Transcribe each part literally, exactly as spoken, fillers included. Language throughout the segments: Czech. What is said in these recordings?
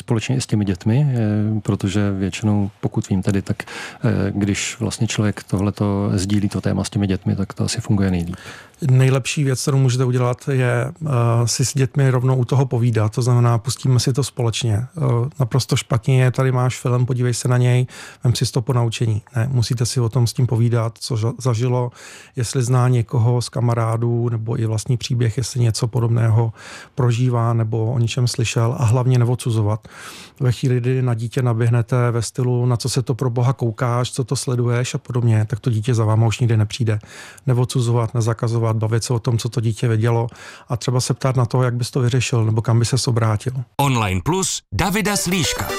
společně i s těmi dětmi, protože většinou, pokud vím tedy, tak když vlastně člověk tohleto sdílí to téma s těmi dětmi, tak to asi funguje nejlíp. Nejlepší věc, kterou můžete udělat, je uh, si s dětmi rovnou u toho povídat, to znamená, pustíme si to společně. Uh, naprosto špatně je, tady máš film, podívej se na něj, vem si to po naučení. Ne, musíte si o tom s tím povídat, co zažilo, jestli zná někoho z kamarádů, nebo i vlastní příběh, jestli něco podobného prožívá, nebo o něčem slyšel, a hlavně neodsuzovat. Ve chvíli, kdy na dítě naběhnete ve stylu, na co se to pro boha koukáš, co to sleduješ a podobně, tak to dítě za váma už nikdy nepřijde. Neodsuzovat, nezakazovat, bavit se o tom, co to dítě vědělo a třeba se ptát na to, jak bys to vyřešil nebo kam by ses obrátil. Online Plus Davida Slíška.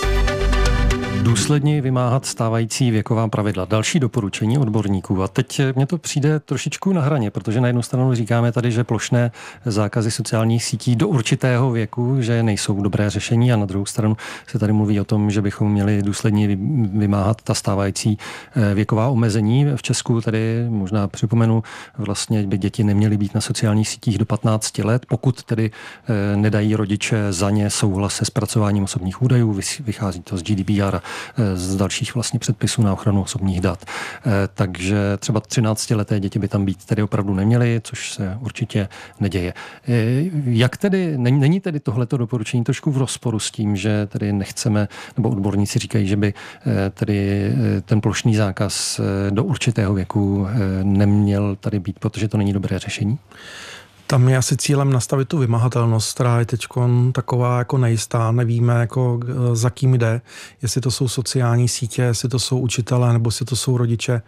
Důsledně vymáhat stávající věková pravidla. Další doporučení odborníků. A teď mně to přijde trošičku na hraně, protože na jednu stranu říkáme tady, že plošné zákazy sociálních sítí do určitého věku, že nejsou dobré řešení, a na druhou stranu se tady mluví o tom, že bychom měli důsledně vymáhat ta stávající věková omezení. V Česku tady možná připomenu, vlastně by děti neměly být na sociálních sítích do patnácti let, pokud tedy nedají rodiče za ně souhlas se zpracováním osobních údajů. Vychází to z G D P R, z dalších vlastně předpisů na ochranu osobních dat. Takže třeba třináctileté děti by tam být tedy opravdu neměly, což se určitě neděje. Jak tedy, není tedy tohleto doporučení trošku v rozporu s tím, že tedy nechceme, nebo odborníci říkají, že by tedy ten plošný zákaz do určitého věku neměl tady být, protože to není dobré řešení? Tam je asi cílem nastavit tu vymahatelnost, která je teď taková jako nejistá, nevíme, jako za kým jde, jestli to jsou sociální sítě, jestli to jsou učitelé, nebo jestli to jsou rodiče.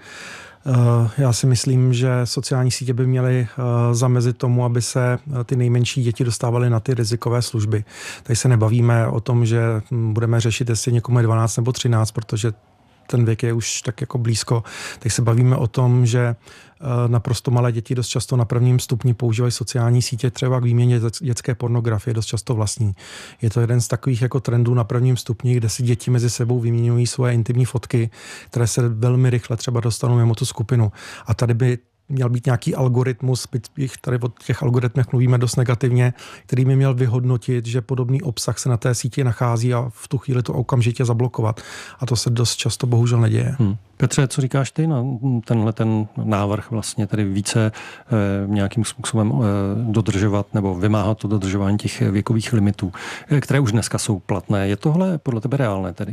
Já si myslím, že sociální sítě by měly zamezit tomu, aby se ty nejmenší děti dostávaly na ty rizikové služby. Tady se nebavíme o tom, že budeme řešit, jestli někomu je dvanáct nebo třináct, protože ten věk je už tak jako blízko. Tak se bavíme o tom, že naprosto malé děti dost často na prvním stupni používají sociální sítě třeba k výměně dětské pornografie, dost často vlastní. Je to jeden z takových jako trendů na prvním stupni, kde si děti mezi sebou vyměňují svoje intimní fotky, které se velmi rychle třeba dostanou mimo tu skupinu. A tady by měl být nějaký algoritmus, byť tady o těch algoritmech mluvíme dost negativně, který by měl vyhodnotit, že podobný obsah se na té síti nachází a v tu chvíli to okamžitě zablokovat. A to se dost často bohužel neděje. Hmm. Petře, co říkáš ty na tenhle ten návrh vlastně tady více eh, nějakým způsobem eh, dodržovat nebo vymáhat to dodržování těch věkových limitů, eh, které už dneska jsou platné. Je tohle podle tebe reálné tedy?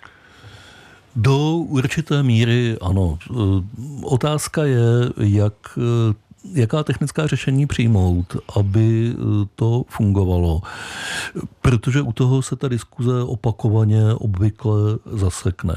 Do určité míry ano. Otázka je, jak, jaká technická řešení přijmout, aby to fungovalo. Protože u toho se ta diskuze opakovaně obvykle zasekne.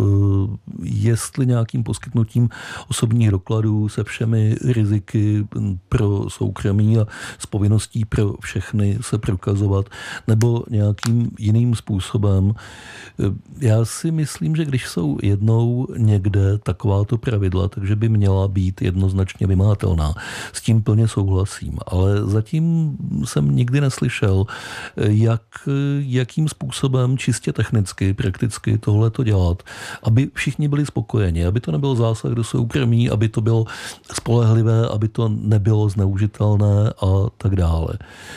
Jestli nějakým poskytnutím osobních dokladů se všemi riziky pro soukromí a s povinností pro všechny se prokazovat, nebo nějakým jiným způsobem. Já si myslím, že když jsou jednou někde takováto pravidla, takže by měla být jednoznačně vymahatelná. S tím plně souhlasím, ale zatím jsem nikdy neslyšel, jak, jakým způsobem čistě technicky, prakticky tohleto dělat, aby všichni byli spokojeni, aby to nebyl zásah do soukromí, aby to bylo spolehlivé, aby to nebylo zneužitelné a tak dále.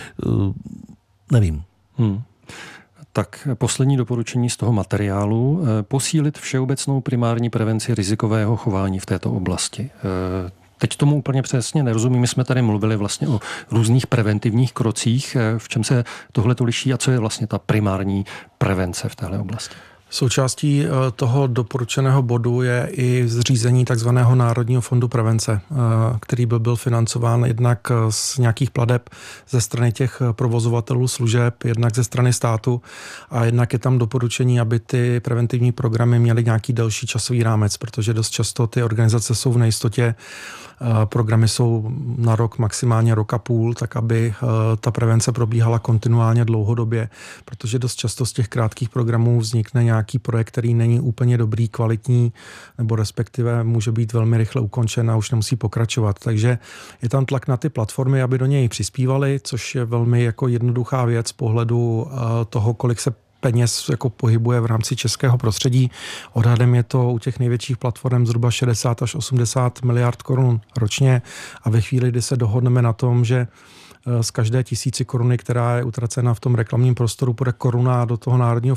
Nevím. Hmm. Tak poslední doporučení z toho materiálu. Posílit všeobecnou primární prevenci rizikového chování v této oblasti. Teď tomu úplně přesně nerozumím. My jsme tady mluvili vlastně o různých preventivních krocích. V čem se tohle to liší a co je vlastně ta primární prevence v téhle oblasti? Součástí toho doporučeného bodu je i zřízení takzvaného Národního fondu prevence, který by byl financován jednak z nějakých plateb ze strany těch provozovatelů služeb, jednak ze strany státu a jednak je tam doporučení, aby ty preventivní programy měly nějaký delší časový rámec, protože dost často ty organizace jsou v nejistotě. Programy jsou na rok, maximálně rok a půl, tak aby ta prevence probíhala kontinuálně dlouhodobě, protože dost často z těch krátkých programů vznikne nějaký projekt, který není úplně dobrý, kvalitní, nebo respektive může být velmi rychle ukončen a už nemusí pokračovat. Takže je tam tlak na ty platformy, aby do něj přispívaly, což je velmi jako jednoduchá věc z pohledu toho, kolik se peněz jako pohybuje v rámci českého prostředí. Odhadem je to u těch největších platform zhruba šedesát až osmdesát miliard korun ročně a ve chvíli, kdy se dohodneme na tom, že z každé tisíci koruny, která je utracena v tom reklamním prostoru, půjde koruna do toho Národního